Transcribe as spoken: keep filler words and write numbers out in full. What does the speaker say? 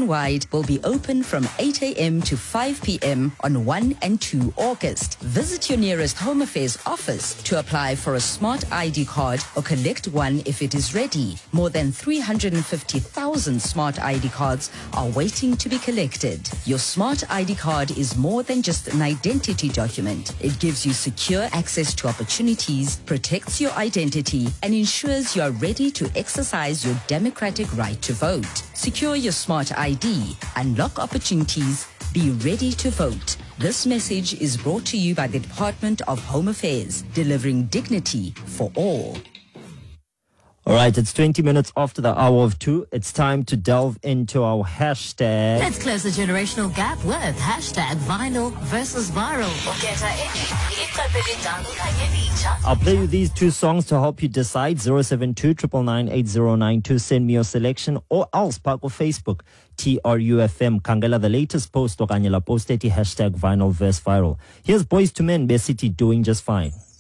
nationwide will be open from eight a.m. to five p.m. on first and second August. Visit your nearest Home Affairs office to apply for a smart I D card or collect one if it is ready. More than three hundred fifty thousand smart I D cards are waiting to be collected. Your smart I D card is more than just an identity document. It gives you secure access to opportunities, protects your identity, and ensures you are ready to exercise your democratic right to vote. Secure your smart I D, unlock opportunities, be ready to vote. This message is brought to you by the Department of Home Affairs, delivering dignity for all. All right, it's twenty minutes after the hour of two. It's time to delve into our hashtag. Let's close the generational gap with hashtag vinyl versus viral. I'll play you these two songs to help you decide. zero seven two, nine nine eight zero nine two. Send me your selection, or else park on Facebook. T R U F M. Kangela, the latest post, okanye la post hashtag vinyl versus viral. Here's Boys to Men, Bay City, Doing Just Fine.